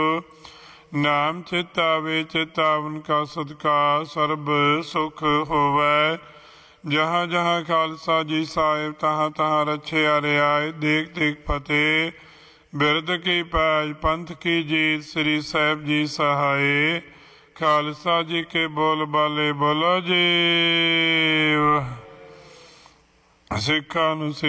नाम चितावे चितावन का सदका सर्ब सुख होवै। जहाँ जहाँ खालसा जी साहिब तहाँ तहाँ रछिया रियाए। देख देख फतेह बिरद की पैज पंथ की जीत श्री साहिब जी सहाय। खालसा जी के बोल बाले बोलो जी। सिखा नूं